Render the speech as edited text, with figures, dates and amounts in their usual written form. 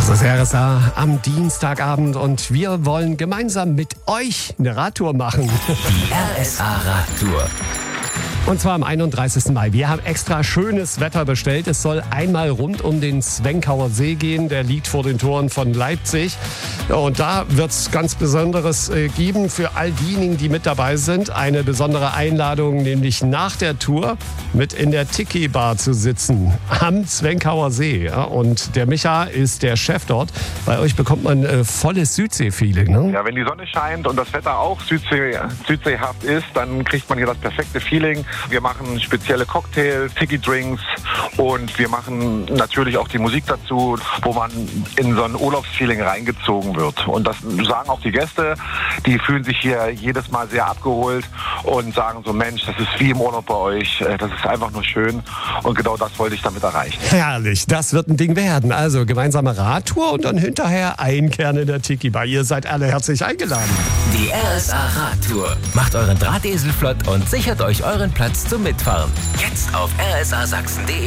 Das ist RSA am Dienstagabend und wir wollen gemeinsam mit euch eine Radtour machen. Die RSA Radtour. Und zwar am 31. Mai. Wir haben extra schönes Wetter bestellt. Es soll einmal rund um den Zwenkauer See gehen. Der liegt vor den Toren von Leipzig. Und da wird es ganz Besonderes geben für all diejenigen, die mit dabei sind. Eine besondere Einladung, nämlich nach der Tour mit in der Tiki-Bar zu sitzen am Zwenkauer See. Ja, und der Micha ist der Chef dort. Bei euch bekommt man volles Südsee-Feeling. Ne? Ja, wenn die Sonne scheint und das Wetter auch südseehaft ist, dann kriegt man hier das perfekte Feeling. Wir machen spezielle Cocktails, Tiki-Drinks und wir machen natürlich auch die Musik dazu, wo man in so ein Urlaubsfeeling reingezogen wird. Und das sagen auch die Gäste, die fühlen sich hier jedes Mal sehr abgeholt und sagen so, Mensch, das ist wie im Urlaub bei euch, das ist einfach nur schön und genau das wollte ich damit erreichen. Herrlich, das wird ein Ding werden. Also gemeinsame Radtour und dann hinterher einkehren in der Tiki-Bar. Ihr seid alle herzlich eingeladen. Die RSA Radtour. Macht euren Drahtesel flott und sichert euch euren Platz zum Mitfahren. Jetzt auf rsasachsen.de.